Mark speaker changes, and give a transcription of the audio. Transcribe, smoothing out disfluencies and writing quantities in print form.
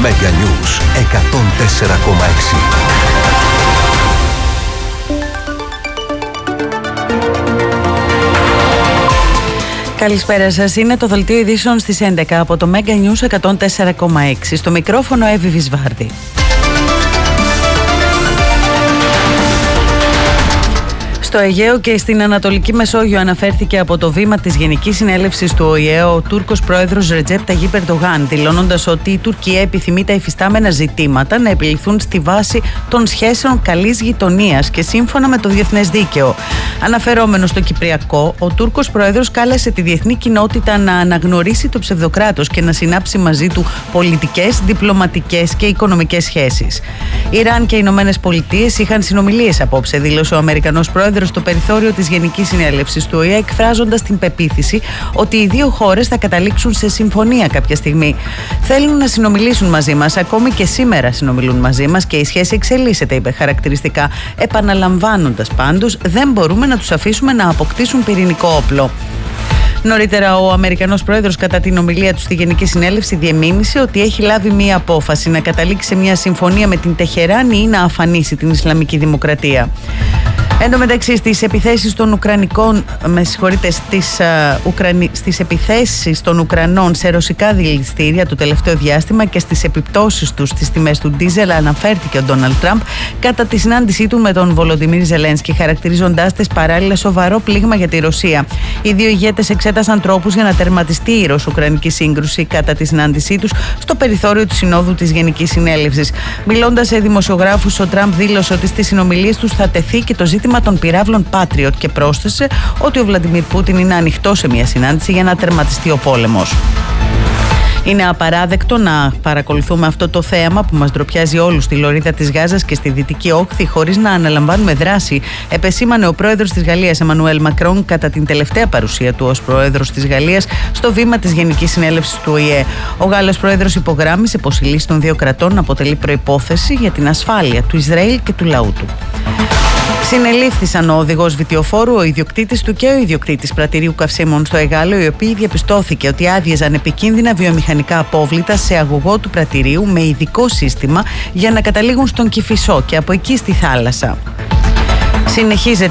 Speaker 1: Mega News 104,6.
Speaker 2: Καλησπέρα σας. Είναι το δελτίο ειδήσεων στις 11 από το Mega News 104,6. Στο μικρόφωνο Εύη Βυσβάρδη. Στο Αιγαίο και στην Ανατολική Μεσόγειο αναφέρθηκε από το βήμα της Γενικής Συνέλευσης του ΟΗΕ ο Τούρκος πρόεδρος Ρετζέπ Ταγίπ Ερντογάν, δηλώνοντας ότι η Τουρκία επιθυμεί τα υφιστάμενα ζητήματα να επιληθούν στη βάση των σχέσεων καλής γειτονίας και σύμφωνα με το διεθνές δίκαιο. Αναφερόμενος στο Κυπριακό, ο Τούρκος πρόεδρος κάλεσε τη διεθνή κοινότητα να αναγνωρίσει το ψευδοκράτος και να συνάψει μαζί του πολιτικές, διπλωματικές και οικονομικές σχέσεις. Ιράν και οι Ηνωμένες Πολιτείες είχαν συνομιλίες απόψε, δήλωσε ο Αμερικανός πρόεδρος στο περιθώριο της Γενικής Συνέλευσης του ΟΗΕ, εκφράζοντας την πεποίθηση ότι οι δύο χώρες θα καταλήξουν σε συμφωνία κάποια στιγμή. Θέλουν να συνομιλήσουν μαζί μας, ακόμη και σήμερα συνομιλούν μαζί μας και η σχέση εξελίσσεται, είπε χαρακτηριστικά, επαναλαμβάνοντας πάντως δεν μπορούμε να τους αφήσουμε να αποκτήσουν πυρηνικό όπλο. Νωρίτερα, ο Αμερικανός πρόεδρος κατά την ομιλία του στη Γενική Συνέλευση διεμήνυσε ότι έχει λάβει μία απόφαση να καταλήξει σε μία συμφωνία με την Τεχεράνη ή να αφανίσει την Ισλαμική Δημοκρατία. Εν τω μεταξύ, στις επιθέσεις των στις επιθέσεις των Ουκρανών σε ρωσικά δηληστήρια το τελευταίο διάστημα και στις επιπτώσεις τους στις τιμές του ντίζελ αναφέρθηκε ο Ντόναλντ Τραμπ κατά τη συνάντησή του με τον Βολοντιμίρ Ζελένσκι, χαρακτηρίζοντάς τις παράλληλα σοβαρό πλήγμα για τη Ρωσία. Οι δύο ηγέτες εξέτασαν τρόπους για να τερματιστεί η ρωσο-ουκρανική σύγκρουση κατά τη συνάντησή τους στο περιθώριο του Συνόδου της Γενικής Συνέλευσης. Μιλώντας σε δημοσιογράφους, ο Τραμπ δήλωσε ότι στις συνομιλίες τους θα τεθεί και το ζήτημα των πυράβλων Patriot και πρόσθεσε ότι ο Βλαντιμίρ Πούτιν είναι ανοιχτό σε μια συνάντηση για να τερματιστεί ο πόλεμος. Είναι απαράδεκτο να παρακολουθούμε αυτό το θέαμα που μας ντροπιάζει όλους στη λωρίδα της Γάζας και στη Δυτική Όχθη χωρίς να αναλαμβάνουμε δράση, επεσήμανε ο πρόεδρος της Γαλλίας Εμμανουέλ Μακρόν κατά την τελευταία παρουσία του ως πρόεδρος της Γαλλίας στο βήμα της Γενικής Συνέλευσης του ΟΗΕ. Ο Γάλλος πρόεδρος υπογράμμισε πως η λύση των δύο κρατών αποτελεί προϋπόθεση για την ασφάλεια του Ισραήλ και του λαού του. Συνελήφθησαν ο οδηγός βιτιοφόρου, ο ιδιοκτήτης του και ο ιδιοκτήτης πρατηρίου καυσίμων στο Εγάλεο, οι οποίοι διαπιστώθηκε ότι άδειαζαν επικίνδυνα βιομηχανικά απόβλητα σε αγωγό του πρατηρίου με ειδικό σύστημα για να καταλήγουν στον Κηφισό και από εκεί στη θάλασσα. Συνεχίζεται